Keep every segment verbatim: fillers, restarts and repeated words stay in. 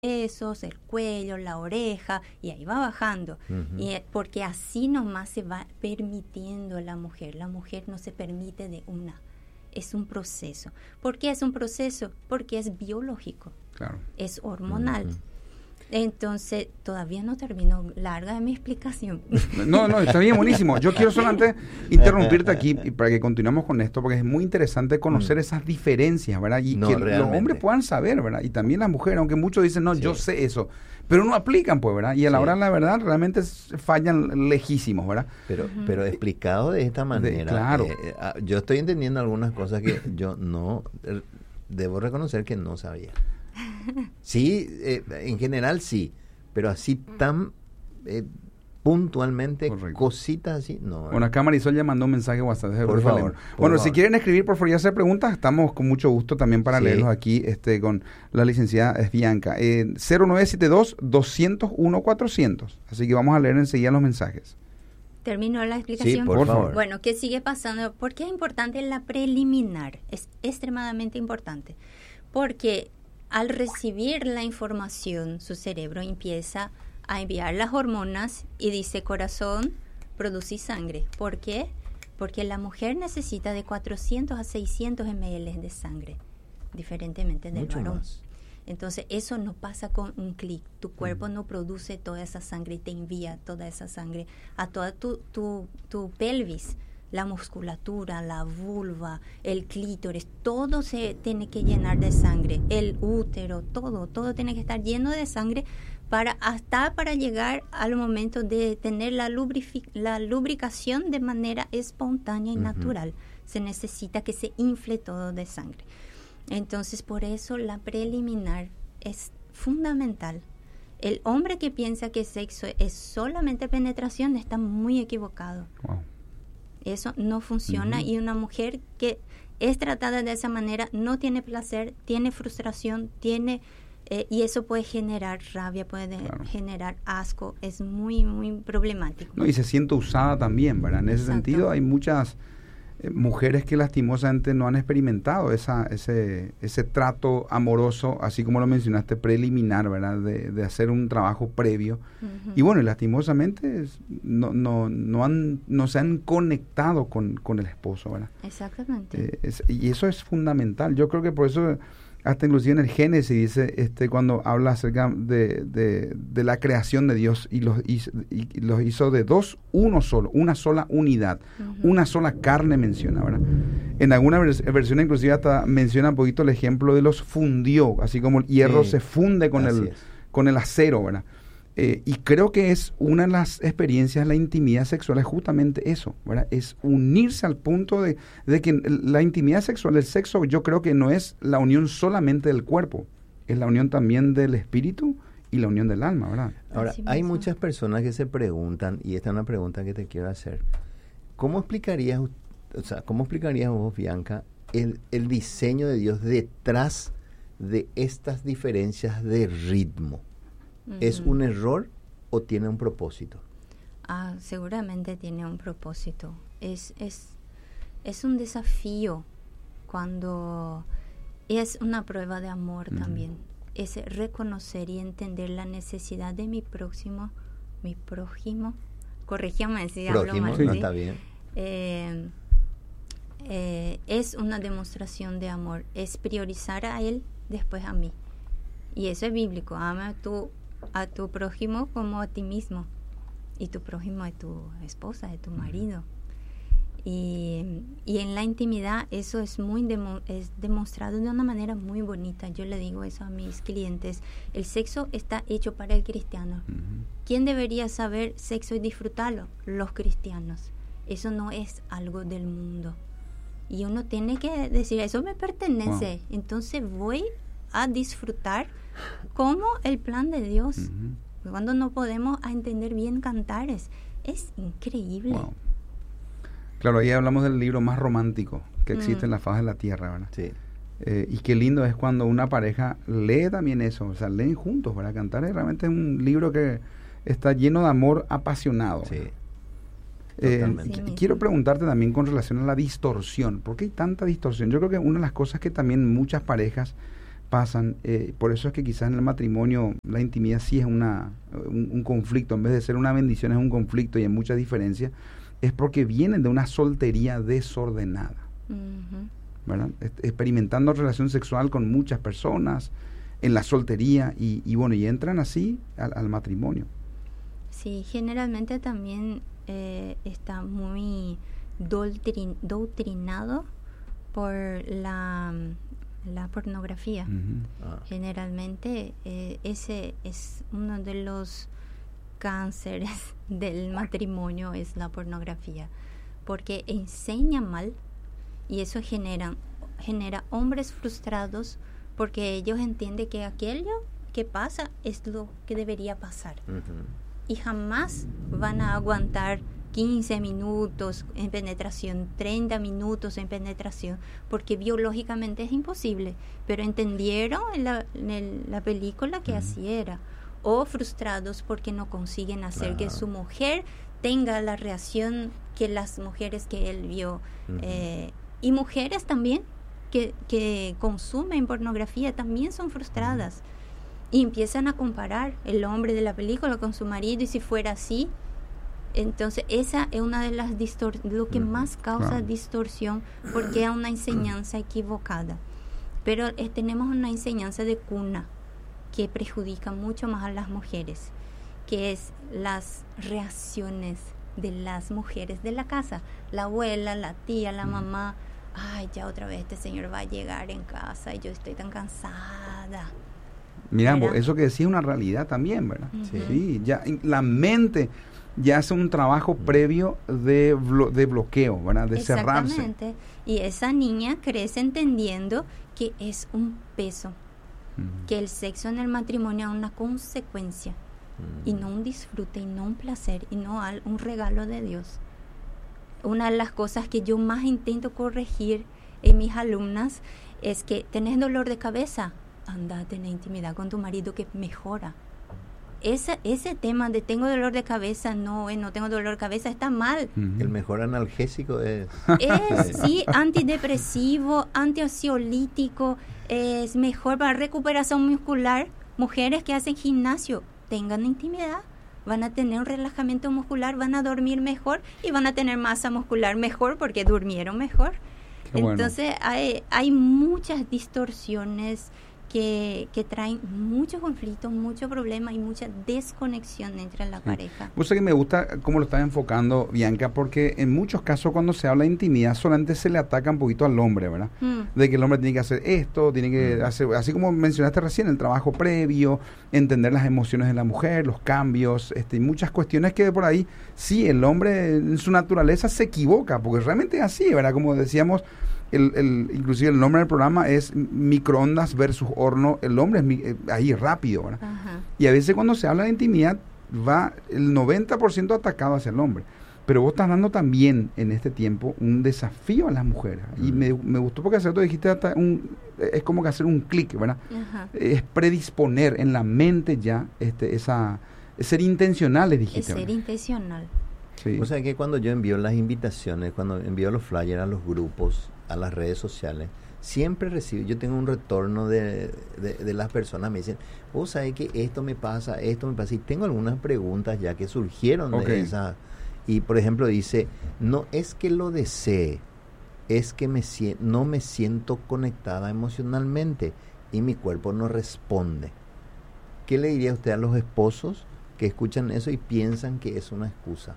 huesos, el cuello, la oreja, y ahí va bajando. Uh-huh. Y porque así nomás se va permitiendo la mujer. La mujer no se permite de una. Es un proceso. ¿Por qué es un proceso? Porque es biológico. Claro. Es hormonal. Uh-huh. Entonces, todavía no termino larga de mi explicación. No, no, está bien, buenísimo. Yo quiero solamente interrumpirte aquí para que continuemos con esto, porque es muy interesante conocer mm. esas diferencias, ¿verdad? Y no, que realmente. Los hombres puedan saber, ¿verdad? Y también las mujeres, aunque muchos dicen, no, sí. yo sé eso, pero no aplican, pues, ¿verdad? Y a la sí. hora, la verdad, realmente fallan lejísimos, ¿verdad? Pero, uh-huh. pero explicado de esta manera, de, claro. Eh, eh, yo estoy entendiendo algunas cosas que yo no, eh, debo reconocer que no sabía. Sí, eh, en general sí, pero así tan eh, puntualmente, correcto. Cositas así, no. Bueno, acá Marisol ya mandó un mensaje WhatsApp. Por favor, por bueno, favor. Si quieren escribir, por favor, y hacer preguntas, estamos con mucho gusto también para sí. leerlos aquí este, con la licenciada Bianca. Eh, cero nueve siete dos, dos cero uno, cuatrocientos. Así que vamos a leer enseguida los mensajes. ¿Terminó la explicación? Sí, por, por favor. Bueno, ¿qué sigue pasando? ¿Por qué es importante la preliminar? Es extremadamente importante. Porque al recibir la información, su cerebro empieza a enviar las hormonas y dice, corazón, produce sangre. ¿Por qué? Porque la mujer necesita de cuatrocientos a seiscientos mililitros de sangre, diferentemente del Mucho varón. Más. Entonces, eso no pasa con un clic. Tu cuerpo mm. no produce toda esa sangre y te envía toda esa sangre a toda tu, tu, tu pelvis. La musculatura, la vulva, el clítoris, todo se tiene que llenar de sangre, el útero, todo, todo tiene que estar lleno de sangre para hasta para llegar al momento de tener la, lubrific- la lubricación de manera espontánea y uh-huh. natural. Se necesita que se infle todo de sangre. Entonces, por eso la preliminar es fundamental. El hombre que piensa que sexo es solamente penetración está muy equivocado. Wow. Eso no funciona uh-huh. y una mujer que es tratada de esa manera no tiene placer, tiene frustración, tiene eh, y eso puede generar rabia, puede claro. generar asco, es muy, muy problemático. No, y se siente usada también, ¿verdad? En ese Exacto. sentido hay muchas eh, mujeres que lastimosamente no han experimentado esa ese ese trato amoroso, así como lo mencionaste, preliminar, ¿verdad? De, de hacer un trabajo previo. Uh-huh. Y bueno, y lastimosamente no no no han no se han conectado con, con el esposo, ¿verdad? Exactamente. Eh, es, y eso es fundamental. Yo creo que por eso hasta inclusive en el Génesis dice este cuando habla acerca de, de, de la creación de Dios y los hizo, y los hizo de dos, uno solo, una sola unidad, uh-huh. una sola carne menciona, ¿verdad? En alguna vers- versión inclusive hasta menciona un poquito el ejemplo de los fundió, así como el hierro sí. se funde con el, es. con el acero, ¿verdad? Eh, y creo que es una de las experiencias, la intimidad sexual es justamente eso, ¿verdad? Es unirse al punto de, de que la intimidad sexual, el sexo, yo creo que no es la unión solamente del cuerpo, es la unión también del espíritu y la unión del alma, ¿verdad? Ahora, hay muchas personas que se preguntan, y esta es una pregunta que te quiero hacer, ¿cómo explicarías, o sea, cómo explicarías vos, Bianca, el, el diseño de Dios detrás de estas diferencias de ritmo? ¿Es un error o tiene un propósito? Ah, seguramente tiene un propósito. Es, es, es un desafío cuando es una prueba de amor uh-huh. también. Es reconocer y entender la necesidad de mi próximo, mi prójimo. Corrígeme si hablo mal. Prójimo, no está bien. Eh, eh, es una demostración de amor. Es priorizar a él después a mí. Y eso es bíblico. Ama a tu a tu prójimo como a ti mismo, y tu prójimo es tu esposa, es tu marido. Y, y en la intimidad eso es muy demo, es demostrado de una manera muy bonita. Yo le digo eso a mis clientes, el sexo está hecho para el cristiano. Uh-huh. ¿Quién debería saber sexo y disfrutarlo? Los cristianos. Eso no es algo del mundo, y uno tiene que decir, eso me pertenece. Wow. Entonces voy a disfrutar como el plan de Dios. Uh-huh. Cuando no podemos entender bien cantares, es increíble. Wow. Claro, ahí hablamos del libro más romántico que existe mm. en la faz de la tierra, ¿verdad? Sí. Eh, y qué lindo es cuando una pareja lee también eso, o sea, leen juntos, ¿verdad? Cantares realmente es un libro que está lleno de amor apasionado. Sí. Eh, sí, quiero preguntarte también con relación a la distorsión. ¿Por qué hay tanta distorsión? Yo creo que una de las cosas que también muchas parejas pasan. Eh, por eso es que quizás en el matrimonio la intimidad sí es una un, un conflicto, en vez de ser una bendición es un conflicto y hay muchas diferencias, es porque vienen de una soltería desordenada, uh-huh. ¿verdad? Experimentando relación sexual con muchas personas en la soltería y, y bueno, y entran así al, al matrimonio. Sí, generalmente también eh, está muy doutrin, doutrinado por la, la pornografía. Uh-huh. Ah. Generalmente eh, ese es uno de los cánceres del matrimonio, es la pornografía, porque enseña mal y eso genera, genera hombres frustrados porque ellos entienden que aquello que pasa es lo que debería pasar. Uh-huh. Y jamás van a aguantar quince minutos en penetración, treinta minutos en penetración, porque biológicamente es imposible, pero entendieron en la, en el, la película que uh-huh. así era, o frustrados porque no consiguen hacer uh-huh. que su mujer tenga la reacción que las mujeres que él vio, uh-huh. eh, y mujeres también que, que consumen pornografía también son frustradas. Uh-huh. Y empiezan a comparar el hombre de la película con su marido, y si fuera así, entonces esa es una de las distor- lo que más causa claro. distorsión, porque es una enseñanza equivocada. Pero eh, tenemos una enseñanza de cuna que perjudica mucho más a las mujeres, que es las reacciones de las mujeres de la casa, la abuela, la tía, la mamá. Ay, ya otra vez este señor va a llegar en casa y yo estoy tan cansada. Mira, eso que decía es una realidad también, ¿verdad? Uh-huh. Sí, ya la mente ya hace un trabajo previo de, blo- de bloqueo, ¿verdad? De cerrarse. Exactamente. Y esa niña crece entendiendo que es un peso, uh-huh. que el sexo en el matrimonio es una consecuencia, uh-huh. y no un disfrute, y no un placer, y no un regalo de Dios. Una de las cosas que yo más intento corregir en mis alumnas es que tenés dolor de cabeza, anda a tener intimidad con tu marido que mejora. Ese, ese tema de tengo dolor de cabeza, no, eh, no tengo dolor de cabeza, está mal. Uh-huh. El mejor analgésico es... Es, sí, antidepresivo, antiansiolítico, es mejor para recuperación muscular. Mujeres que hacen gimnasio, tengan intimidad, van a tener un relajamiento muscular, van a dormir mejor y van a tener masa muscular mejor porque durmieron mejor. Qué Entonces bueno. hay, hay muchas distorsiones Que, que traen muchos conflictos, muchos problemas y mucha desconexión entre la pareja. Pues sé que me gusta cómo lo estás enfocando, Bianca, porque en muchos casos cuando se habla de intimidad solamente se le ataca un poquito al hombre, ¿verdad? Mm. De que el hombre tiene que hacer esto, tiene que mm. hacer, así como mencionaste recién, el trabajo previo, entender las emociones de la mujer, los cambios, este, y muchas cuestiones que por ahí, sí, el hombre en su naturaleza se equivoca, porque realmente es así, ¿verdad? Como decíamos, El, el, inclusive el nombre del programa es microondas versus horno. El hombre es mi, eh, ahí rápido, ¿verdad? Ajá. Y a veces cuando se habla de intimidad va el noventa por ciento atacado hacia el hombre, pero vos estás dando también en este tiempo un desafío a las mujeres. Uh-huh. Y me, me gustó porque hace tú dijiste hasta un, es como que hacer un clic, ¿verdad? Ajá. Es predisponer en la mente ya este esa es ser intencionales, dijiste. Es ser ¿verdad? intencional. Sí. O sea que cuando yo envío las invitaciones, cuando envío los flyers a los grupos, a las redes sociales, siempre recibo, yo tengo un retorno de, de, de las personas, me dicen, vos sabés que esto me pasa, esto me pasa, y tengo algunas preguntas ya que surgieron okay. de esa, y por ejemplo dice, no es que lo desee, es que me no me siento conectada emocionalmente y mi cuerpo no responde. ¿Qué le diría usted a los esposos que escuchan eso y piensan que es una excusa?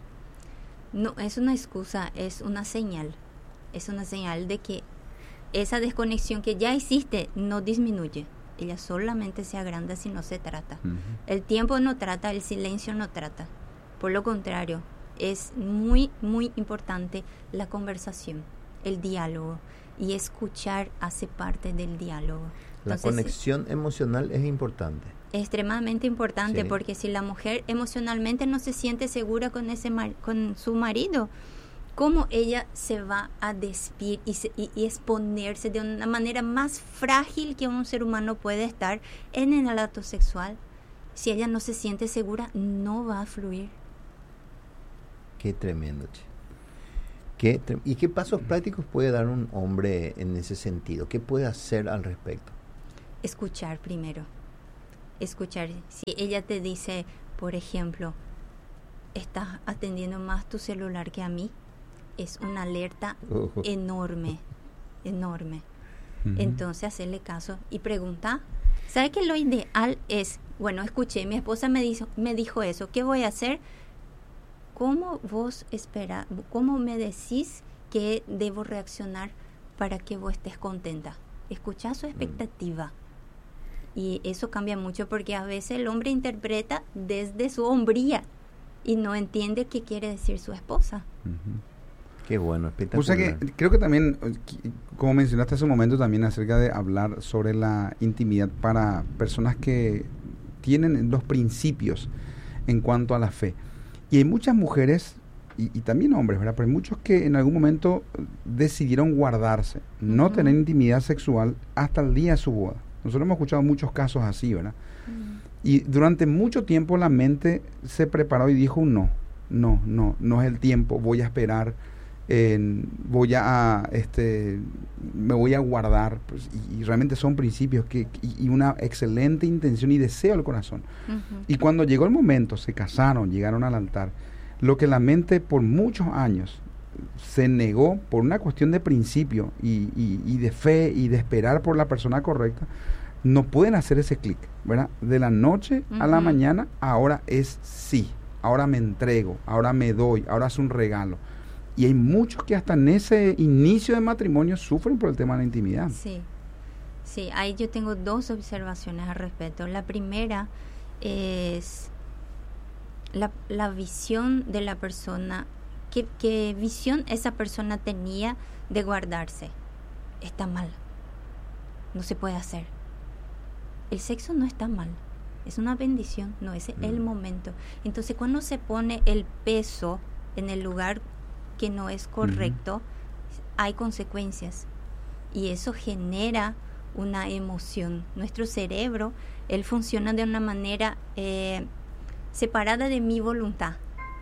No, es una excusa, es una señal. Es una señal de que esa desconexión que ya existe no disminuye. Ella solamente se agranda si no se trata. Uh-huh. El tiempo no trata, el silencio no trata. Por lo contrario, es muy, muy importante la conversación, el diálogo. Y escuchar hace parte del diálogo. La Entonces, conexión emocional es importante. Es extremadamente importante sí. porque si la mujer emocionalmente no se siente segura con, ese mar, con su marido, ¿cómo ella se va a despir y, se, y, y exponerse de una manera más frágil que un ser humano puede estar en el acto sexual? Si ella no se siente segura, no va a fluir. Qué tremendo, che. Qué tre- ¿Y qué pasos prácticos puede dar un hombre en ese sentido? ¿Qué puede hacer al respecto? escuchar primero. Escuchar. Si ella te dice, por ejemplo, estás atendiendo más tu celular que a mí, es una alerta uh-huh. enorme, enorme. Uh-huh. Entonces, hacerle caso y pregunta. ¿Sabe que lo ideal es, bueno, escuché, mi esposa me dijo, me dijo eso, ¿qué voy a hacer? ¿Cómo vos esperás, cómo me decís que debo reaccionar para que vos estés contenta? Escuchá su expectativa. Uh-huh. Y eso cambia mucho porque a veces el hombre interpreta desde su hombría y no entiende qué quiere decir su esposa. Uh-huh. Qué bueno, espectacular. O sea que creo que también, como mencionaste hace un momento, también acerca de hablar sobre la intimidad para personas que tienen los principios en cuanto a la fe. Y hay muchas mujeres, y, y también hombres, ¿verdad? Pero hay muchos que en algún momento decidieron guardarse, uh-huh. no tener intimidad sexual hasta el día de su boda. Nosotros hemos escuchado muchos casos así, ¿verdad? Uh-huh. Y durante mucho tiempo la mente se preparó y dijo, no, no, no, no es el tiempo, voy a esperar. Eh, voy a este me voy a guardar, pues, y, y realmente son principios que y, y una excelente intención y deseo del corazón. Uh-huh. Y cuando llegó el momento, se casaron, llegaron al altar, lo que la mente por muchos años se negó por una cuestión de principio y, y, y de fe y de esperar por la persona correcta, no pueden hacer ese clic, ¿verdad? De la noche uh-huh. a la mañana, ahora es sí, ahora me entrego, ahora me doy, ahora es un regalo. Y hay muchos que hasta en ese inicio de matrimonio sufren por el tema de la intimidad. Sí, sí, ahí yo tengo dos observaciones al respecto. La primera es la, la visión de la persona, ¿qué, qué visión esa persona tenía de guardarse? Está mal, no se puede hacer. El sexo no está mal, es una bendición, no es mm. el momento. Entonces cuando se pone el peso en el lugar que no es correcto, uh-huh. hay consecuencias y eso genera una emoción. Nuestro cerebro, él funciona de una manera eh, separada de mi voluntad.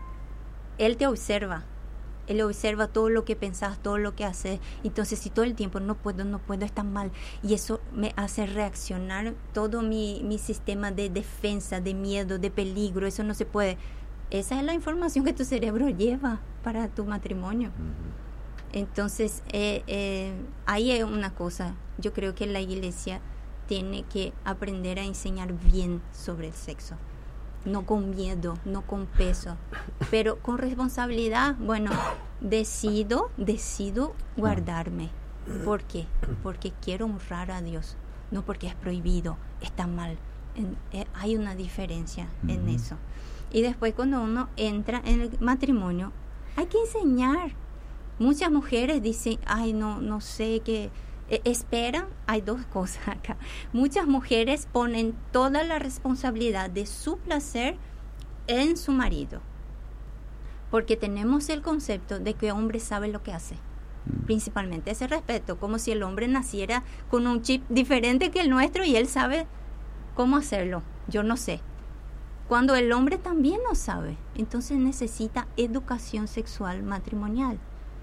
Él te observa, él observa todo lo que pensás, todo lo que haces. Entonces, si todo el tiempo no puedo, no puedo, está mal, y eso me hace reaccionar todo mi, mi sistema de defensa, de miedo, de peligro, eso no se puede. Esa es la información que tu cerebro lleva para tu matrimonio. Uh-huh. Entonces, eh, eh, ahí hay una cosa. Yo creo que la iglesia tiene que aprender a enseñar bien sobre el sexo. No con miedo, no con peso, pero con responsabilidad. Bueno, decido, decido guardarme. ¿Por qué? Porque quiero honrar a Dios, no porque es prohibido, está mal. En, eh, hay una diferencia uh-huh. en eso. Y después cuando uno entra en el matrimonio, hay que enseñar. Muchas mujeres dicen, ay, no, no sé qué, eh, esperan. Hay dos cosas acá. Muchas mujeres ponen toda la responsabilidad de su placer en su marido. Porque tenemos el concepto de que el hombre sabe lo que hace. Mm. Principalmente ese respeto, como si el hombre naciera con un chip diferente que el nuestro y él sabe cómo hacerlo. Yo no sé. Cuando el hombre también no sabe, entonces necesita educación sexual matrimonial.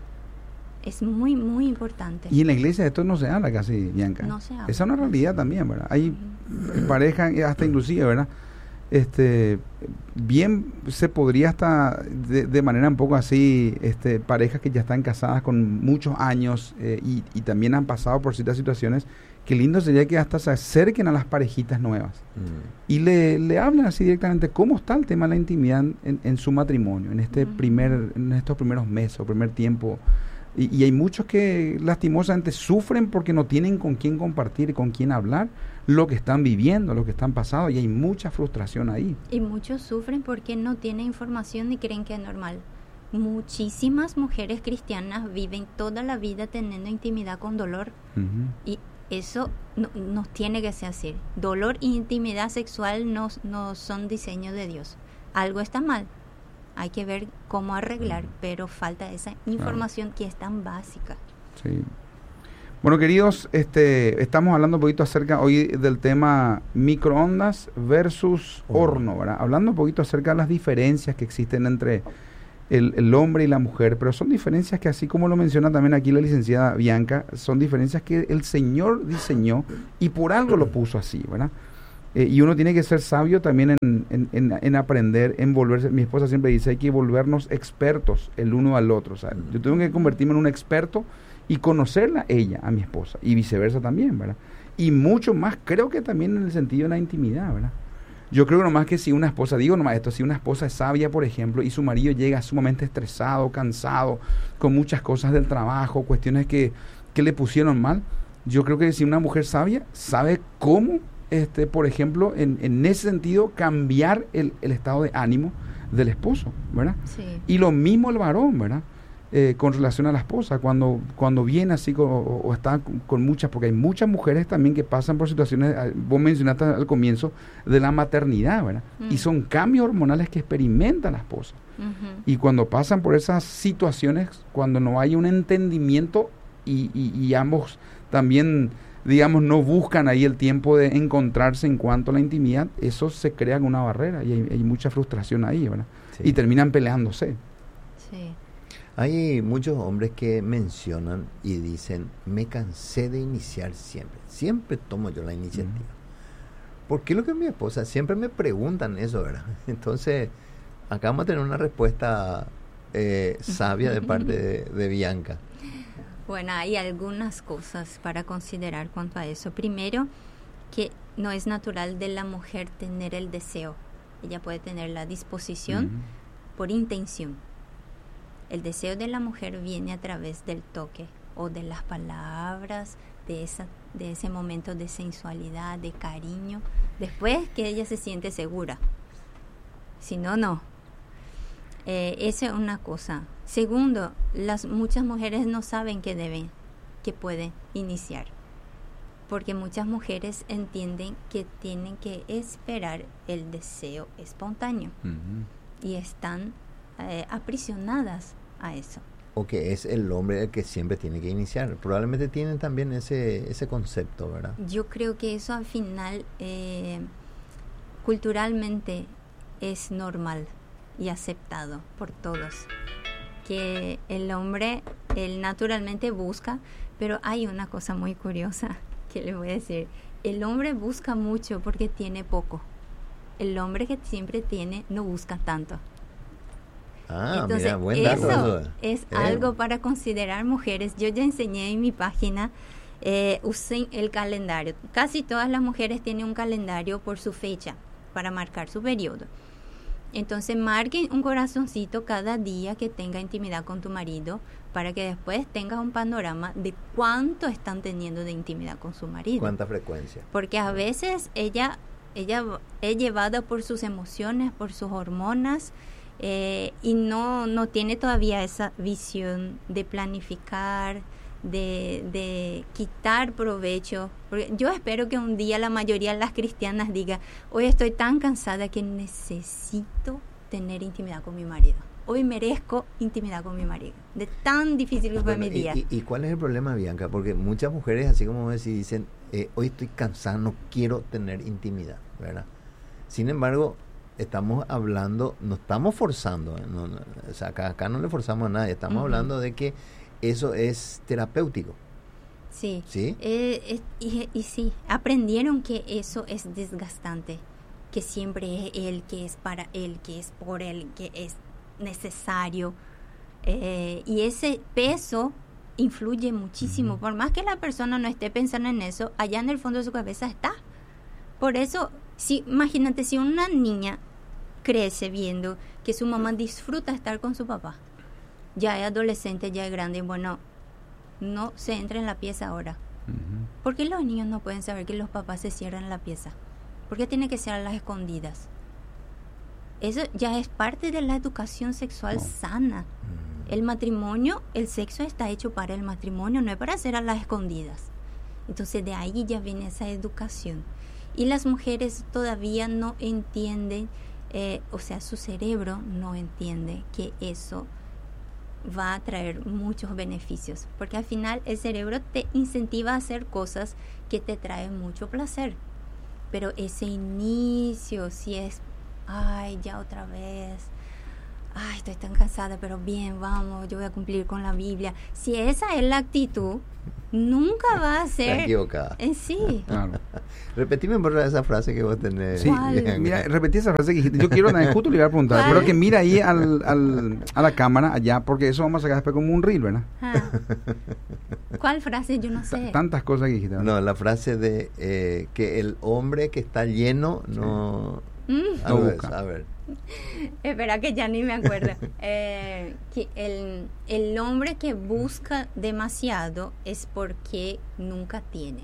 Es muy, muy importante. Y en la iglesia esto no se habla casi, Bianca. No se habla. Esa es una realidad también, ¿verdad? Hay uh-huh. parejas, hasta inclusive, ¿verdad? Este, bien se podría hasta, de, de manera un poco así, este, parejas que ya están casadas con muchos años eh, y, y también han pasado por ciertas situaciones. Qué lindo sería que hasta se acerquen a las parejitas nuevas mm. y le, le hablen así directamente cómo está el tema de la intimidad en, en su matrimonio, en este mm. primer, en estos primeros meses o primer tiempo. Y, y hay muchos que lastimosamente sufren porque no tienen con quién compartir, con quién hablar lo que están viviendo, lo que están pasando, y hay mucha frustración ahí. Y muchos sufren porque no tienen información y creen que es normal. Muchísimas mujeres cristianas viven toda la vida teniendo intimidad con dolor uh-huh. y eso no, no tiene que ser así. Dolor e intimidad sexual no, no son diseño de Dios. Algo está mal. Hay que ver cómo arreglar, pero falta esa información claro. que es tan básica. Sí. Bueno, queridos, este, estamos hablando un poquito acerca hoy del tema microondas versus horno, ¿verdad? Hablando un poquito acerca de las diferencias que existen entre el, el hombre y la mujer, pero son diferencias que, así como lo menciona también aquí la licenciada Bianca, son diferencias que el Señor diseñó y por algo lo puso así, ¿verdad? Eh, y uno tiene que ser sabio también en, en, en, en aprender, en volverse. Mi esposa siempre dice, hay que volvernos expertos el uno al otro. O sea, yo tengo que convertirme en un experto y conocerla ella, a mi esposa, y viceversa también, ¿verdad? Y mucho más, creo que también en el sentido de la intimidad, ¿verdad? Yo creo que nomás que si una esposa, digo nomás esto, si una esposa es sabia, por ejemplo, y su marido llega sumamente estresado, cansado, con muchas cosas del trabajo, cuestiones que, que le pusieron mal, yo creo que si una mujer sabia sabe cómo, este, por ejemplo, en, en ese sentido, cambiar el, el estado de ánimo del esposo, ¿verdad? Sí. Y lo mismo el varón, ¿verdad? Eh, con relación a la esposa, cuando cuando viene así con, o, o está con, con muchas, porque hay muchas mujeres también que pasan por situaciones, vos mencionaste al comienzo, de la maternidad, ¿verdad? Mm. Y son cambios hormonales que experimenta la esposa. Uh-huh. Y cuando pasan por esas situaciones, cuando no hay un entendimiento y, y, y ambos también, digamos, no buscan ahí el tiempo de encontrarse en cuanto a la intimidad, eso se crea una barrera y hay, hay mucha frustración ahí, ¿verdad? Sí. Y terminan peleándose. Sí. Hay muchos hombres que mencionan y dicen, me cansé de iniciar siempre. Siempre tomo yo la iniciativa. Uh-huh. ¿Por qué lo que mi esposa? Siempre me preguntan eso, ¿verdad? Entonces, acá vamos a tener una respuesta eh, sabia de parte de, de Bianca. Bueno, hay algunas cosas para considerar cuanto a eso. Primero, que no es natural de la mujer tener el deseo. Ella puede tener la disposición uh-huh. por intención. El deseo de la mujer viene a través del toque o de las palabras, de esa, de ese momento de sensualidad, de cariño, después que ella se siente segura. Si no, no. Eh, esa es una cosa. Segundo, las muchas mujeres no saben que deben, que pueden iniciar, porque muchas mujeres entienden que tienen que esperar el deseo espontáneo uh-huh. y están eh, aprisionadas a eso. O que es el hombre el que siempre tiene que iniciar. Probablemente tienen también ese ese concepto, ¿verdad? Yo creo que eso al final eh, culturalmente es normal y aceptado por todos. Que el hombre, él naturalmente busca, pero hay una cosa muy curiosa que le voy a decir. El hombre busca mucho porque tiene poco. El hombre que siempre tiene no busca tanto. Ah, entonces, mira, buen dato. Eso es eh. algo para considerar, mujeres. Yo ya enseñé en mi página, eh, usen el calendario. Casi todas las mujeres tienen un calendario por su fecha, para marcar su periodo. Entonces, marquen un corazoncito cada día que tenga intimidad con tu marido, para que después tengas un panorama de cuánto están teniendo de intimidad con su marido. ¿Cuánta frecuencia? Porque a veces ella, ella es llevada por sus emociones, por sus hormonas, Eh, y no, no tiene todavía esa visión de planificar, de, de quitar provecho. Porque yo espero que un día la mayoría de las cristianas diga, hoy estoy tan cansada que necesito tener intimidad con mi marido. Hoy merezco intimidad con mi marido. De tan difícil que fue bueno, mi día. Y, y, ¿Y cuál es el problema, Bianca? Porque muchas mujeres, así como decís, dicen, eh, hoy estoy cansada, no quiero tener intimidad, ¿verdad? Sin embargo, estamos hablando, no estamos forzando, ¿eh? no, no, o sea, acá, acá no le forzamos a nadie, estamos uh-huh. hablando de que eso es terapéutico. Sí, ¿Sí? Eh, eh, y, y sí, aprendieron que eso es desgastante, que siempre es él, que es para él, que es por él, que es necesario, eh, y ese peso influye muchísimo, uh-huh. por más que la persona no esté pensando en eso, allá en el fondo de su cabeza está. Por eso, si, imagínate, si una niña crece viendo que su mamá disfruta estar con su papá, ya es adolescente, ya es grande, bueno, no se entra en la pieza ahora. Uh-huh. ¿Por qué los niños no pueden saber que los papás se cierran en la pieza? ¿Por qué tiene que ser a las escondidas? Eso ya es parte de la educación sexual no. sana. Uh-huh. El matrimonio, el sexo está hecho para el matrimonio, no es para hacer a las escondidas. Entonces de ahí ya viene esa educación. Y las mujeres todavía no entienden, eh, o sea, su cerebro no entiende que eso va a traer muchos beneficios, porque al final el cerebro te incentiva a hacer cosas que te traen mucho placer, pero ese inicio, si es, ay, ya otra vez, ay, estoy tan cansada, pero bien, vamos, yo voy a cumplir con la Biblia. Si esa es la actitud, nunca va a ser... Está equivocada. En sí. Claro. Repetime por favor esa frase que vos tenés. Sí, ¿Cuál? mira, repetí esa frase que dijiste. Yo quiero, justo le iba a preguntar, ¿Cuál? pero que mira ahí al, al, a la cámara allá, porque eso vamos a sacar después como un reel, ¿verdad? Ah. ¿Cuál frase? Yo no sé. T- Tantas cosas que dijiste. ¿verdad? No, la frase de eh, que el hombre que está lleno no... Mm. Algo No de busca. eso, a ver. Espera que ya ni me acuerdo. Eh, que el, el hombre que busca demasiado es porque nunca tiene.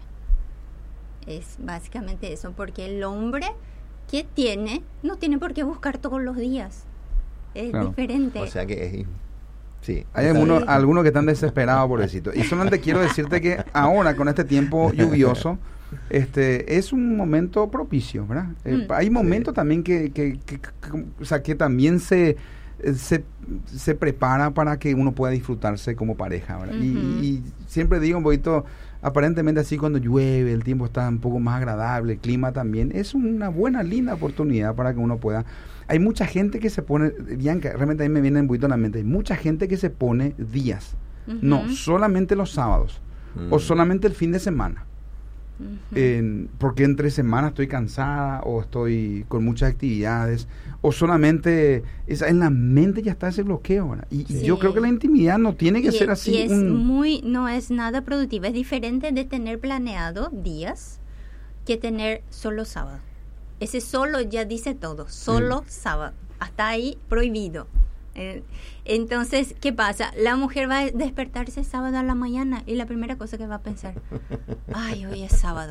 Es básicamente eso, porque el hombre que tiene no tiene por qué buscar todos los días. Es Claro. diferente. O sea que es... Sí. Hay está algunos, bien. algunos que están desesperados, pobrecito. Y solamente quiero decirte que ahora, con este tiempo lluvioso, este es un momento propicio, ¿verdad? Eh, Mm. hay momentos también que, que, que- que- o sea, que también se, eh, se, se prepara para que uno pueda disfrutarse como pareja, ¿verdad? Y- Ujú. y, siempre digo un poquito, aparentemente así cuando llueve, el tiempo está un poco más agradable, el clima también, es una buena, linda oportunidad para que uno pueda... Hay mucha gente que se pone, Bianca, realmente a mí me viene un poquito a la mente, hay mucha gente que se pone días, Ujú. no solamente los sábados Mm. o solamente el fin de semana, Ujú. en- porque entre semanas estoy cansada o estoy con muchas actividades o solamente esa, en la mente ya está ese bloqueo, ¿verdad? Y, y Sí. yo creo que la intimidad no tiene que y, ser es- así y es un- muy, no es nada productivo. Es diferente de tener planeado días que tener solo sábado. Ese solo ya dice todo, solo sábado. Hasta ahí prohibido. Eh, entonces, ¿qué pasa? La mujer va a despertarse sábado a la mañana y la primera cosa que va a pensar, ay, hoy es sábado.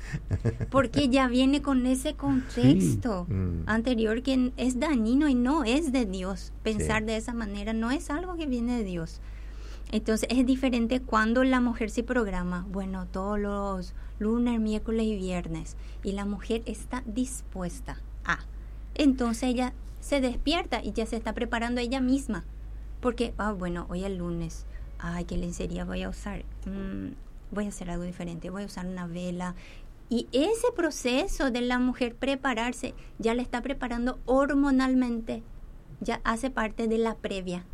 Porque ya viene con ese contexto Sí. Mm. anterior que es dañino y no es de Dios. Pensar Sí. de esa manera no es algo que viene de Dios. Entonces es diferente cuando la mujer se programa, bueno, todos los lunes, miércoles y viernes, y la mujer está dispuesta a. Entonces ella se despierta y ya se está preparando ella misma. Porque, ah, bueno, hoy es lunes, ay, qué lencería voy a usar. Mm, voy a hacer algo diferente, voy a usar una vela. Y ese proceso de la mujer prepararse ya la está preparando hormonalmente, ya hace parte de la previa.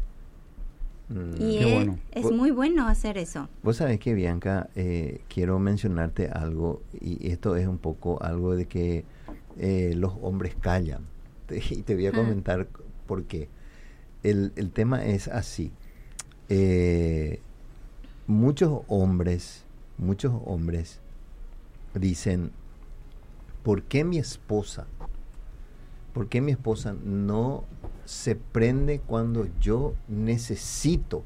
Mm. Y Qué es, bueno. es Vos- muy bueno hacer eso. Vos sabés que, Bianca, eh, quiero mencionarte algo, y esto es un poco algo de que eh, los hombres callan. Te- y te voy a Ah. comentar por qué. El, el tema es así. Eh, muchos hombres, muchos hombres dicen, ¿por qué mi esposa, por qué mi esposa no se prende cuando yo necesito?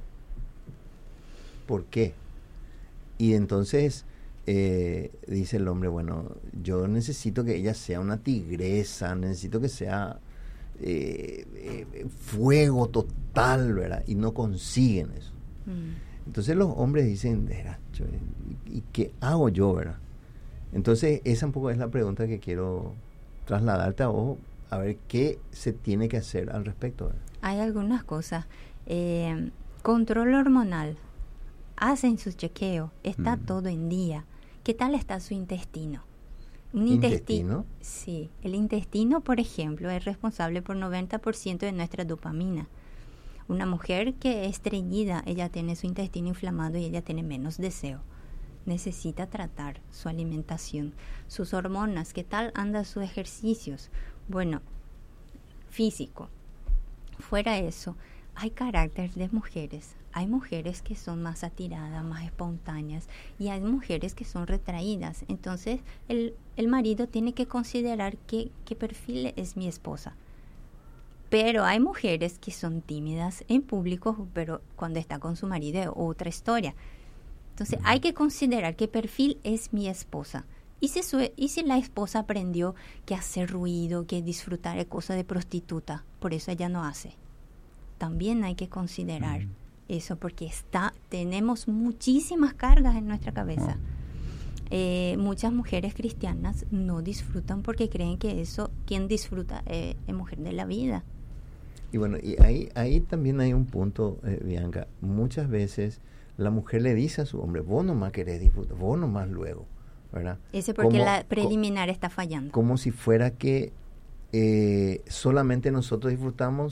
¿Por qué? Y entonces eh, dice el hombre, bueno, yo necesito que ella sea una tigresa, necesito que sea eh, eh, fuego total, ¿verdad? Y no consiguen eso. Mm. Entonces los hombres dicen, "Era, yo, ¿y y qué hago yo, verdad?" Entonces esa un poco es la pregunta que quiero trasladarte a vos, a ver qué se tiene que hacer al respecto, ¿verdad? Hay algunas cosas. Eh, control hormonal. Hacen su chequeo. Está Mm. todo en día. ¿Qué tal está su intestino? Un ¿Intestino? Sí. El intestino, por ejemplo, es responsable por noventa por ciento de nuestra dopamina. Una mujer que es estreñida, ella tiene su intestino inflamado y ella tiene menos deseo. Necesita tratar su alimentación, sus hormonas, qué tal andan sus ejercicios. Bueno, físico. Fuera eso, hay carácter de mujeres. Hay mujeres que son más atiradas, más espontáneas, y hay mujeres que son retraídas. Entonces, el, el marido tiene que considerar qué, qué perfil es mi esposa. Pero hay mujeres que son tímidas en público, pero cuando está con su marido es otra historia. Entonces, hay que considerar qué perfil es mi esposa. Y si, su, y si la esposa aprendió que hacer ruido, que disfrutar es cosa de prostituta, por eso ella no hace. También hay que considerar Mm. eso, porque está, tenemos muchísimas cargas en nuestra cabeza. Eh, muchas mujeres cristianas no disfrutan porque creen que eso, quien disfruta eh, es mujer de la vida. Y bueno, y ahí, ahí también hay un punto, eh, Bianca. Muchas veces la mujer le dice a su hombre, vos nomás querés disfrutar, vos nomás luego, ¿verdad? Ese porque Como- la preliminar está fallando. Como si fuera que eh, solamente nosotros disfrutamos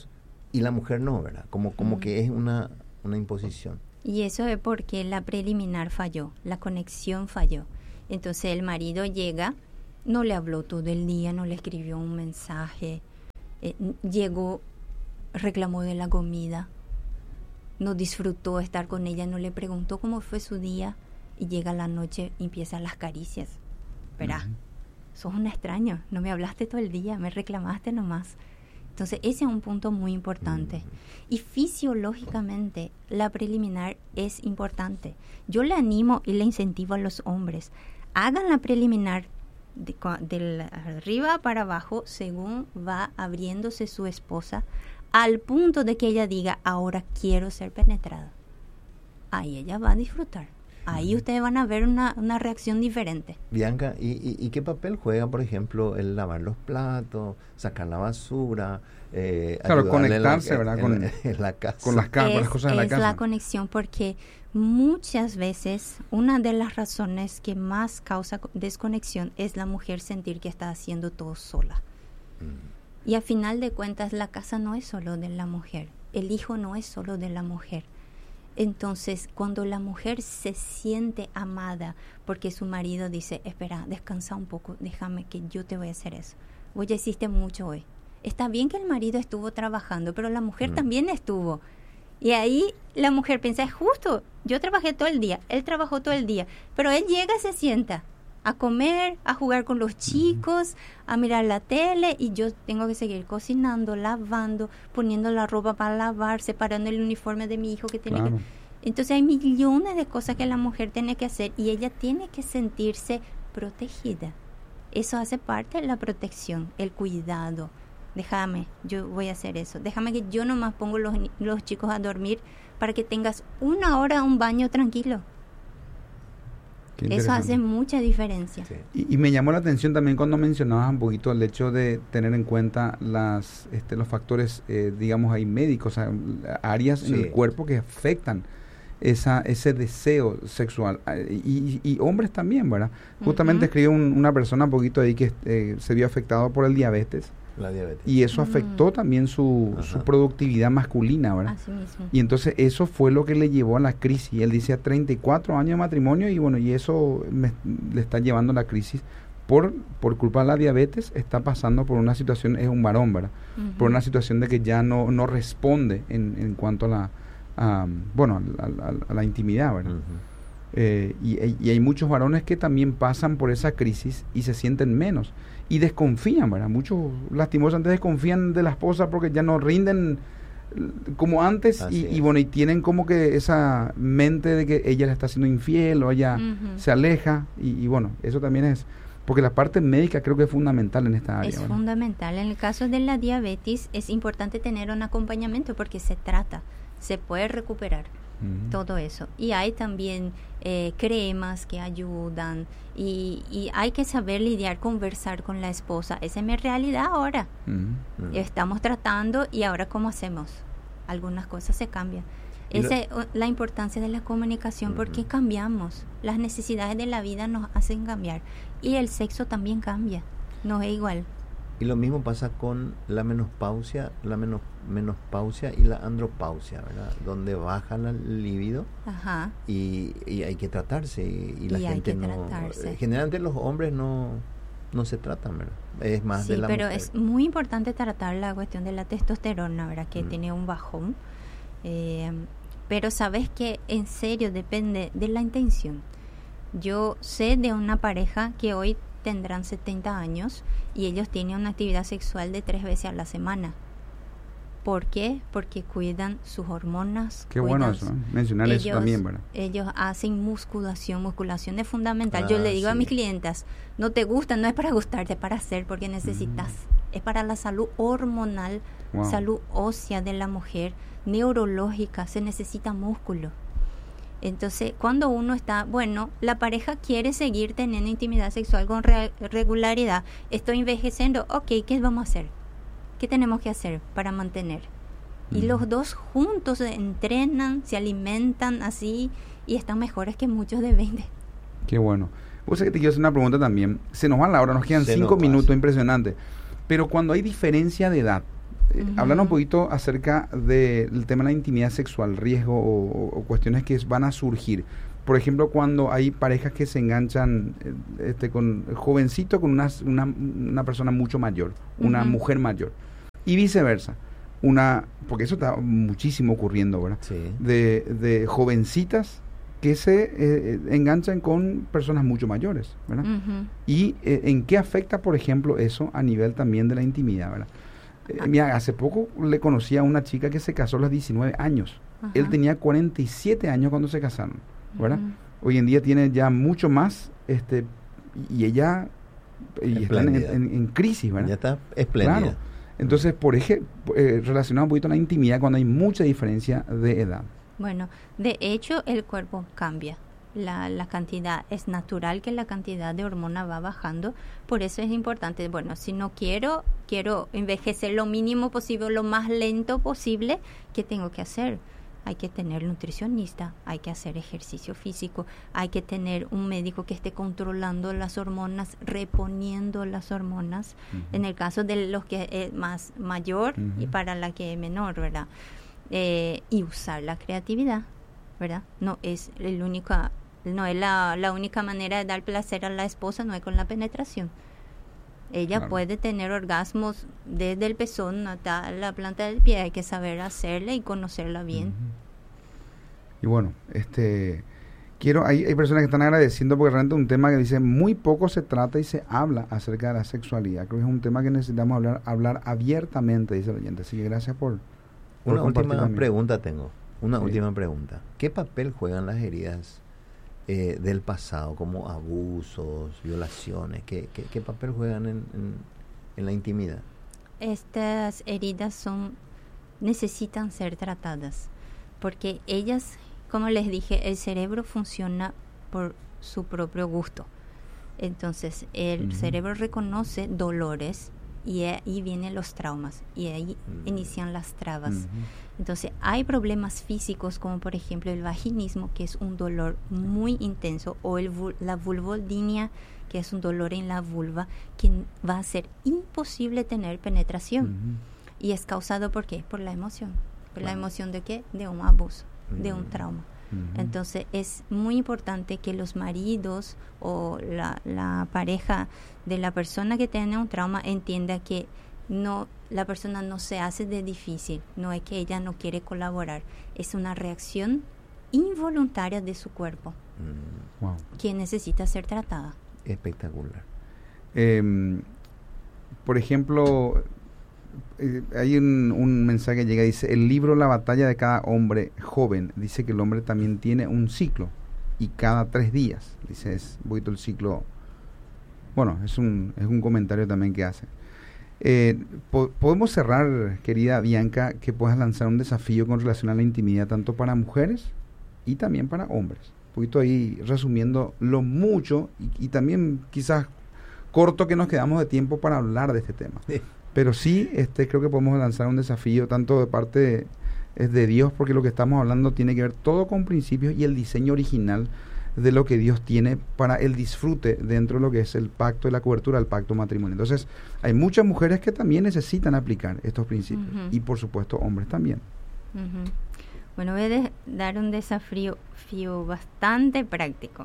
y la mujer no, ¿verdad? Como, como Mm. que es una, una imposición. Y eso es porque la preliminar falló, la conexión falló. Entonces el marido llega, no le habló todo el día, no le escribió un mensaje, eh, llegó, reclamó de la comida, no disfrutó estar con ella, no le preguntó cómo fue su día, y llega la noche y empiezan las caricias. Verá, Ujú. sos un extraño, no me hablaste todo el día, me reclamaste nomás. Entonces ese es un punto muy importante. Ujú. Y fisiológicamente la preliminar es importante. Yo le animo y le incentivo a los hombres, hagan la preliminar de, cua- de arriba para abajo según va abriéndose su esposa, al punto de que ella diga, ahora quiero ser penetrada. Ahí ella va a disfrutar. Ahí ustedes van a ver una, una reacción diferente. Bianca, ¿y, y, y qué papel juega, por ejemplo, el lavar los platos, sacar la basura? Eh, Claro, ayudarle en la- conectarse, ¿verdad? en- Con- en la casa. Con las, ca- con las Es, cosas de la es casa. la conexión, porque muchas veces una de las razones que más causa co- desconexión es la mujer sentir que está haciendo todo sola. Mm. Y a final de cuentas la casa no es solo de la mujer, el hijo no es solo de la mujer. Entonces, cuando la mujer se siente amada porque su marido dice, espera, descansa un poco, déjame que yo te voy a hacer eso. Vos ya hiciste mucho hoy. Está bien que el marido estuvo trabajando, pero la mujer Mm. también estuvo. Y ahí la mujer piensa, es justo, yo trabajé todo el día, él trabajó todo el día, pero él llega, se sienta a comer, a jugar con los chicos, a mirar la tele, y yo tengo que seguir cocinando, lavando, poniendo la ropa para lavar, separando el uniforme de mi hijo que tiene Claro. que... Entonces hay millones de cosas que la mujer tiene que hacer y ella tiene que sentirse protegida. Eso hace parte de la protección, el cuidado. Déjame, yo voy a hacer eso. Déjame que yo nomás pongo los, ni- los chicos a dormir para que tengas una hora un baño tranquilo. Qué Eso interesante. hace mucha diferencia. Sí. Y, y me llamó la atención también cuando mencionabas un poquito el hecho de tener en cuenta las este, los factores, eh, digamos, ahí médicos, o sea, áreas en Sí. el cuerpo que afectan esa ese deseo sexual. Ah, Y, y, y hombres también, ¿verdad? Justamente Ujú. escribió un- una persona un poquito ahí que eh, se vio afectado por el diabetes La diabetes. y eso Mm. afectó también su, su Ajá. productividad masculina, ¿verdad? Así mismo. Y entonces eso fue lo que le llevó a la crisis. Él dice a treinta y cuatro años de matrimonio y bueno, y eso me- le está llevando a la crisis. Por, por culpa de la diabetes está pasando por una situación, es un varón, ¿verdad? Ujú. Por una situación de que ya no, no responde en, en cuanto a la, a, bueno, a, la- a la intimidad, ¿verdad? Ujú. Eh, y, y hay muchos varones que también pasan por esa crisis y se sienten menos y desconfían, ¿verdad? Muchos lastimosamente desconfían de la esposa porque ya no rinden eh, como antes Así y, y es. bueno, y tienen como que esa mente de que ella le está haciendo infiel o ella Ujú. se aleja y, y bueno, eso también es, porque la parte médica creo que es fundamental en esta área. Es ¿verdad? fundamental. En el caso de la diabetes es importante tener un acompañamiento porque se trata, se puede recuperar Ujú. todo eso. Y hay también eh, cremas que ayudan y, y hay que saber lidiar, conversar con la esposa. Esa es mi realidad ahora. Ujú. Ujú. Estamos tratando y ahora ¿cómo hacemos? Algunas cosas se cambian. Y lo- Esa es uh, la importancia de la comunicación, porque Ujú. cambiamos. Las necesidades de la vida nos hacen cambiar. Y el sexo también cambia. No es igual. Y lo mismo pasa con la menopausia, la menos, menopausia y la andropausia, ¿verdad? Donde baja la libido Ajá. y, y hay que tratarse y, y la Y hay gente que no... tratarse. eh, Generalmente los hombres no, no se tratan, ¿verdad? Es más Sí, de la pero mujer. es muy importante tratar la cuestión de la testosterona, ¿verdad? Que Mm. tiene un bajón. Eh, pero sabes que en serio depende de la intención. Yo sé de una pareja que hoy tendrán setenta años y ellos tienen una actividad sexual de tres veces a la semana. ¿Por qué? Porque cuidan sus hormonas. Qué cuidan bueno eso, su- ¿eh? Mencionar eso ellos- también, ¿verdad? Ellos hacen musculación, musculación es fundamental. Yo Ah, le digo a sí. mis clientas, no te gusta, no es para gustarte, es para hacer, porque necesitas. Es para la salud hormonal, Wow. salud ósea de la mujer, neurológica, se necesita músculo. Entonces, cuando uno está, bueno, la pareja quiere seguir teniendo intimidad sexual con re- regularidad, estoy envejeciendo, ok, ¿qué vamos a hacer? ¿Qué tenemos que hacer para mantener? Y Ujú. los dos juntos se entrenan, se alimentan así y están mejores que muchos de veinte. Qué bueno. Vos sabés que te quiero hacer una pregunta también. Se nos va la hora, nos quedan Se cinco nos minutos, pasa. impresionante. Pero cuando hay diferencia de edad, Eh, Ujú. Hablando un poquito acerca del tema de la intimidad sexual, riesgo o, o cuestiones que van a surgir. Por ejemplo, cuando hay parejas que se enganchan eh, este, con el jovencito con una, una, una persona mucho mayor, una Ujú. mujer mayor, y viceversa. Una, porque eso está muchísimo ocurriendo, ¿verdad? Sí. De, de jovencitas que se eh, enganchan con personas mucho mayores, ¿verdad? Ujú. Y eh, en qué afecta, por ejemplo, eso a nivel también de la intimidad, ¿verdad? Eh, Ah. mira, hace poco le conocí a una chica que se casó a los diecinueve años. Ajá. Él tenía cuarenta y siete años cuando se casaron, ¿verdad? Ujú. Hoy en día tiene ya mucho más, este, y ella, y están en, Espléndida. en- en crisis, ¿verdad? Ya está espléndida. Claro. Entonces, por ejemplo, eh, relacionado un poquito a la intimidad cuando hay mucha diferencia de edad. Bueno, de hecho el cuerpo cambia. La, la cantidad, es natural que la cantidad de hormona va bajando, por eso es importante, bueno, si no quiero, quiero envejecer lo mínimo posible, lo más lento posible, ¿qué tengo que hacer? Hay que tener nutricionista, hay que hacer ejercicio físico, hay que tener un médico que esté controlando las hormonas, reponiendo las hormonas, Ujú. en el caso de los que es más mayor y Ujú. para la que es menor, ¿verdad? Eh, y usar la creatividad, ¿verdad? No es el único, no es la, la única manera de dar placer a la esposa, no es con la penetración. Ella Claro. puede tener orgasmos desde el pezón hasta la planta del pie, hay que saber hacerla y conocerla bien. Ujú. Y bueno, este quiero, hay, hay personas que están agradeciendo porque realmente es un tema que dice muy poco se trata y se habla acerca de la sexualidad. Creo que es un tema que necesitamos hablar, hablar abiertamente, dice el oyente. Así que gracias por, por Una compartir última también. pregunta tengo. Una Sí. última pregunta. ¿Qué papel juegan las heridas eh, del pasado, como abusos, violaciones? ¿Qué, qué, qué papel juegan en, en, en la intimidad? Estas heridas son necesitan ser tratadas porque ellas, como les dije, el cerebro funciona por su propio gusto. Entonces, el Ujú. cerebro reconoce dolores y ahí vienen los traumas y ahí Mm. inician las trabas. Ujú. Entonces, hay problemas físicos como por ejemplo el vaginismo, que es un dolor muy intenso, o el, vul- la vulvodynia, que es un dolor en la vulva, que n- va a ser imposible tener penetración. Ujú. ¿Y es causado por qué? Por la emoción. ¿Por la Claro. emoción de qué? De un abuso, de un Mm. trauma. Ujú. Entonces es muy importante que los maridos o la, la pareja de la persona que tiene un trauma entienda que no, la persona no se hace de difícil, no es que ella no quiere colaborar, es una reacción involuntaria de su cuerpo Mm, Wow. que necesita ser tratada. espectacular. Em, por ejemplo, eh, hay un, un mensaje que llega, dice, el libro La batalla de cada hombre joven, dice que el hombre también tiene un ciclo, y cada tres días, dice, es un poquito el ciclo, bueno, es un, es un comentario también que hace. Eh, po- podemos cerrar, querida Bianca, que puedas lanzar un desafío con relación a la intimidad, tanto para mujeres y también para hombres. Un poquito ahí resumiendo lo mucho y, y también quizás corto que nos quedamos de tiempo para hablar de este tema. Sí. Pero sí, este, creo que podemos lanzar un desafío tanto de parte de, es de Dios, porque lo que estamos hablando tiene que ver todo con principios y el diseño original de lo que Dios tiene para el disfrute dentro de lo que es el pacto y la cobertura del pacto matrimonial. Entonces, hay muchas mujeres que también necesitan aplicar estos principios Ujú. y por supuesto hombres también. Ujú. Bueno, voy a de- dar un desafío fío bastante práctico.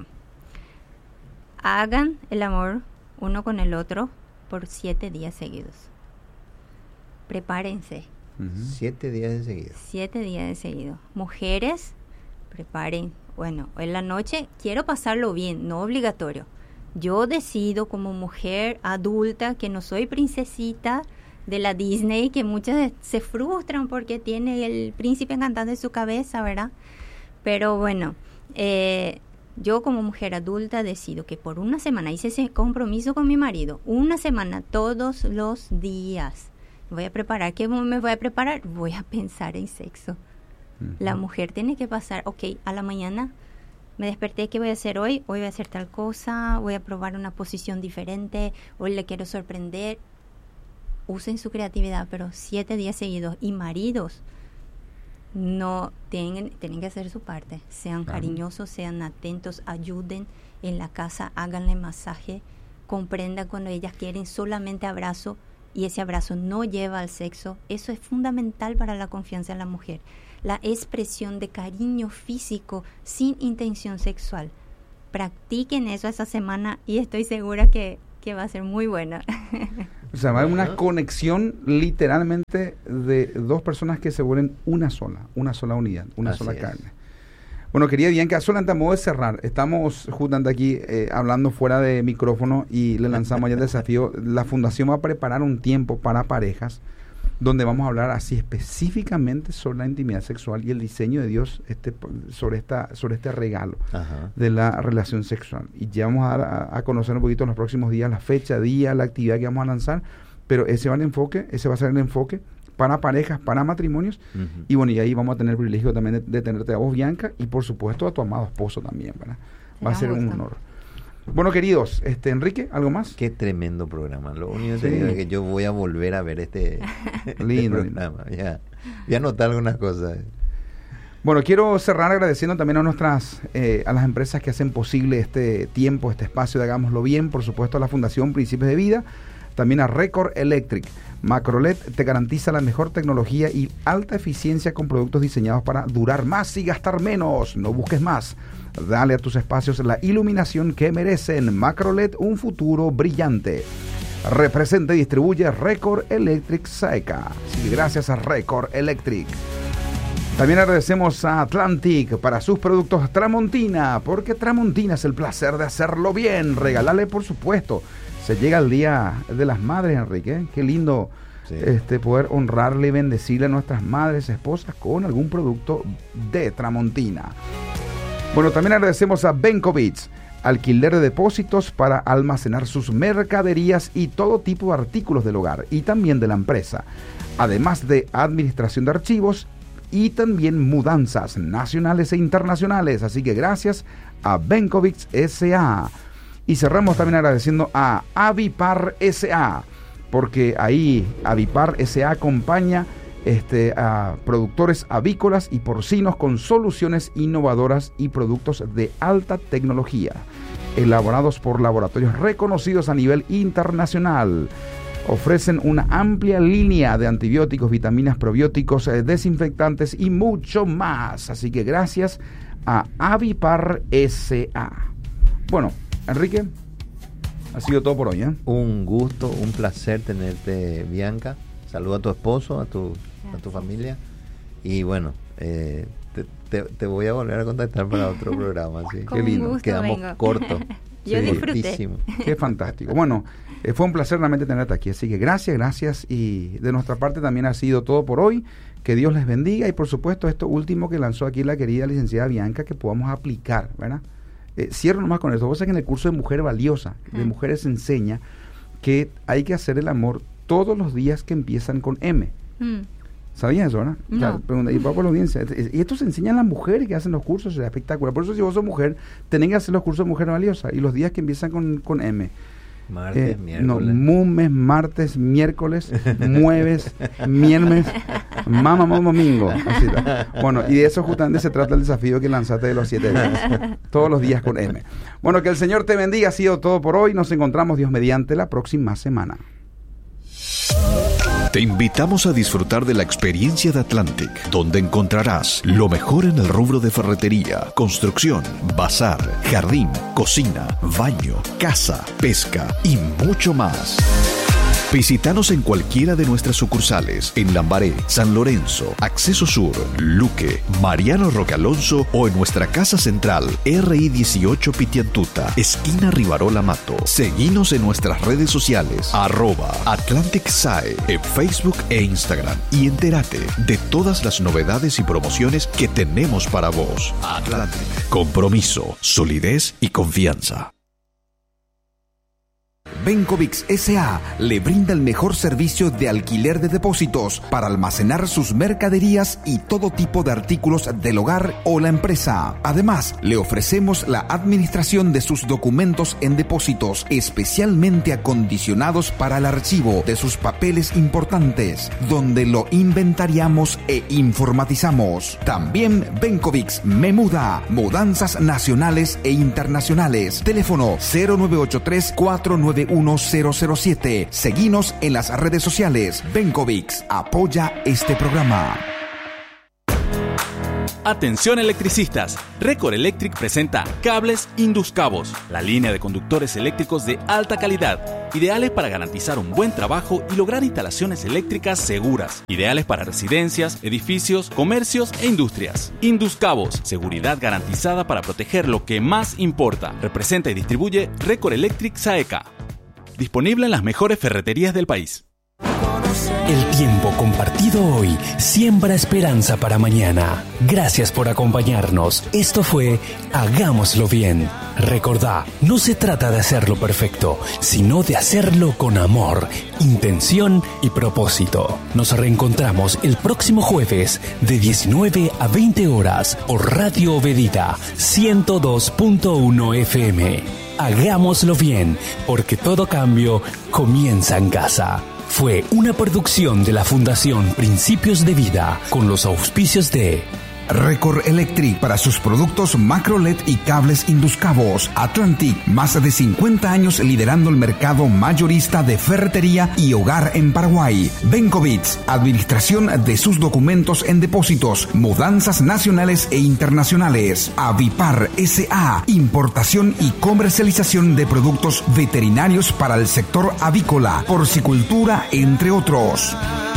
Hagan el amor uno con el otro por siete días seguidos. Prepárense, Ujú. Siete días de seguido. siete días de seguido. Mujeres, preparen. Bueno, en la noche quiero pasarlo bien, no obligatorio. Yo decido como mujer adulta que no soy princesita de la Disney, que muchas se frustran porque tiene el príncipe encantado en su cabeza, ¿verdad? Pero bueno, eh, yo como mujer adulta decido que por una semana hice ese compromiso con mi marido, una semana todos los días. Voy a preparar, ¿qué me voy a preparar? Voy a pensar en sexo. Ujú. La mujer tiene que pasar, ok, a la mañana me desperté, ¿qué voy a hacer hoy? Hoy voy a hacer tal cosa, voy a probar una posición diferente, hoy le quiero sorprender. Usen su creatividad, pero siete días seguidos. Y maridos, no tienen, tienen que hacer su parte. Sean Claro. cariñosos, sean atentos, ayuden en la casa, háganle masaje, comprendan cuando ellas quieren solamente abrazo y ese abrazo no lleva al sexo, eso es fundamental para la confianza en la mujer. La expresión de cariño físico sin intención sexual. Practiquen eso esa semana y estoy segura que, que va a ser muy buena. O sea, va a haber una conexión literalmente de dos personas que se vuelven una sola, una sola unidad, una Así sola es. carne. Bueno, querida Bianca, solamente a modo de cerrar, estamos justamente aquí eh, hablando fuera de micrófono y le lanzamos ya el desafío. La Fundación va a preparar un tiempo para parejas donde vamos a hablar así específicamente sobre la intimidad sexual y el diseño de Dios este, sobre, esta, sobre este regalo Ajá. de la relación sexual. Y ya vamos a dar a, a conocer un poquito en los próximos días la fecha, día, la actividad que vamos a lanzar, pero ese va el enfoque, ese va a ser el enfoque para parejas, para matrimonios. Uh-huh. Y bueno, y ahí vamos a tener el privilegio también de, de tenerte a vos, Bianca, y por supuesto a tu amado esposo también, ¿verdad? Va a ser un honor. Bueno, queridos, este Enrique, ¿algo más? Qué tremendo programa. Lo único que Sí. te digo es que yo voy a volver a ver este, este Lindo, programa. Ya, ya anoté algunas cosas. Bueno, quiero cerrar agradeciendo también a nuestras, eh, a las empresas que hacen posible este tiempo, este espacio de Hagámoslo Bien, por supuesto a la Fundación Principios de Vida, también a Record Electric. Macrolet te garantiza la mejor tecnología y alta eficiencia con productos diseñados para durar más y gastar menos. No busques más. Dale a tus espacios la iluminación que merecen. Macrolet, un futuro brillante. Representa y distribuye Record Electric Saeca. Sí, gracias a Record Electric. También agradecemos a Atlantic para sus productos Tramontina, porque Tramontina es el placer de hacerlo bien. Regálale, por supuesto. Se llega el Día de las Madres, Enrique. ¿eh? Qué lindo sí. este, poder honrarle y bendecirle a nuestras madres, esposas con algún producto de Tramontina. Bueno, también agradecemos a Benkovich, alquiler de depósitos para almacenar sus mercaderías y todo tipo de artículos del hogar y también de la empresa, además de administración de archivos y también mudanzas nacionales e internacionales. Así que gracias a Benkovich S A. Y cerramos también agradeciendo a Avipar S A, porque ahí Avipar S A acompaña este, a productores avícolas y porcinos con soluciones innovadoras y productos de alta tecnología, elaborados por laboratorios reconocidos a nivel internacional. Ofrecen una amplia línea de antibióticos, vitaminas, probióticos, eh, desinfectantes y mucho más. Así que gracias a Avipar S A. Bueno, Enrique, ha sido todo por hoy, ¿eh? Un gusto, un placer tenerte, Bianca. Saluda a tu esposo, a tu, a tu familia. Y bueno, eh, te, te, te voy a volver a contactar para otro programa. ¿sí? Con Qué lindo, gusto quedamos vengo. cortos. Yo Sí, disfruté. cortísimo. Qué fantástico. Bueno, eh, fue un placer realmente tenerte aquí. Así que gracias, gracias. Y de nuestra parte también ha sido todo por hoy. Que Dios les bendiga. Y por supuesto, esto último que lanzó aquí la querida licenciada Bianca, que podamos aplicar, ¿verdad? Eh, cierro nomás con esto. Vos sabés que en el curso de Mujer Valiosa, de Ah. Mujeres se enseña que hay que hacer el amor todos los días que empiezan con M. Mm. ¿Sabías eso, verdad? No. O sea, pregunta, y va por la audiencia. Y esto se enseña a las mujeres que hacen los cursos, es espectacular. Por eso si vos sos mujer, tenés que hacer los cursos de Mujer Valiosa. Y los días que empiezan con, con M. Martes, Eh, miércoles. No, mumes, martes, miércoles, mueves, miércoles, mamá, mamá, domingo. Así está. Bueno, y de eso justamente se trata el desafío que lanzaste de los siete días. Todos los días con M. Bueno, que el Señor te bendiga. Ha sido todo por hoy. Nos encontramos, Dios mediante, la próxima semana. Te invitamos a disfrutar de la experiencia de Atlantic, donde encontrarás lo mejor en el rubro de ferretería, construcción, bazar, jardín, cocina, baño, casa, pesca y mucho más. Visítanos en cualquiera de nuestras sucursales en Lambaré, San Lorenzo, Acceso Sur, Luque, Mariano Roque Alonso o en nuestra casa central R I dieciocho Pitiantuta, esquina Rivarola Mato. Seguinos en nuestras redes sociales arroba Atlantic S A E en Facebook e Instagram y entérate de todas las novedades y promociones que tenemos para vos. Atlantic. Compromiso, solidez y confianza. Benkovich S A le brinda el mejor servicio de alquiler de depósitos para almacenar sus mercaderías y todo tipo de artículos del hogar o la empresa. Además, le ofrecemos la administración de sus documentos en depósitos especialmente acondicionados para el archivo de sus papeles importantes, donde lo inventariamos e informatizamos. También Benkovich me muda, mudanzas nacionales e internacionales. Teléfono cero nueve ocho tres, cuatro nueve uno uno cero cero siete. Seguinos en las redes sociales. Bencovix apoya este programa. Atención electricistas, Record Electric presenta Cables Induscabos, la línea de conductores eléctricos de alta calidad, ideales para garantizar un buen trabajo y lograr instalaciones eléctricas seguras, ideales para residencias, edificios, comercios e industrias. Induscabos, seguridad garantizada para proteger lo que más importa. Representa y distribuye Record Electric Saeca. Disponible en las mejores ferreterías del país. El tiempo compartido hoy siembra esperanza para mañana. Gracias por acompañarnos. Esto fue Hagámoslo Bien. Recordá, no se trata de hacerlo perfecto, sino de hacerlo con amor, intención y propósito. Nos reencontramos el próximo jueves de diecinueve a veinte horas por Radio Obedita ciento dos punto uno F M. Hagámoslo bien, porque todo cambio comienza en casa. Fue una producción de la Fundación Principios de Vida con los auspicios de Record Electric para sus productos macro L E D y cables induscabos. Atlantic, más de cincuenta años liderando el mercado mayorista de ferretería y hogar en Paraguay. Bencovix, administración de sus documentos en depósitos, mudanzas nacionales e internacionales. Avipar S A, importación y comercialización de productos veterinarios para el sector avícola, porcicultura, entre otros.